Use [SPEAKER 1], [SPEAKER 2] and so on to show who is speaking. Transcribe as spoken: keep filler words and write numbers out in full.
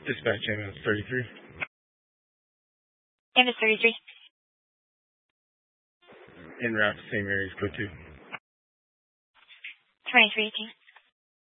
[SPEAKER 1] Dispatch ambulance thirty-three.
[SPEAKER 2] Ambulance thirty-three.
[SPEAKER 1] En route to same area as code two.
[SPEAKER 2] twenty-three eighteen.